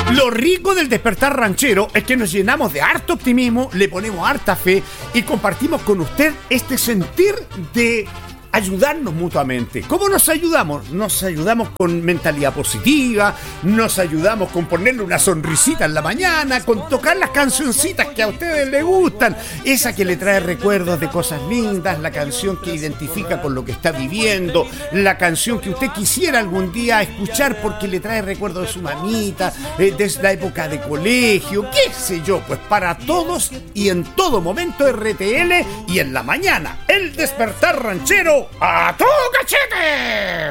Lo rico del despertar ranchero es que nos llenamos de harto optimismo, le ponemos harta fe y compartimos con usted este sentir de ayudarnos mutuamente. ¿Cómo nos ayudamos? Nos ayudamos con mentalidad positiva, nos ayudamos con ponerle una sonrisita en la mañana, con tocar las cancioncitas que a ustedes les gustan, esa que le trae recuerdos de cosas lindas, la canción que identifica con lo que está viviendo, la canción que usted quisiera algún día escuchar porque le trae recuerdos de su mamita, de la época de colegio, qué sé yo, pues para todos y en todo momento RTL y en la mañana, el despertar ranchero ¡a tu cachete!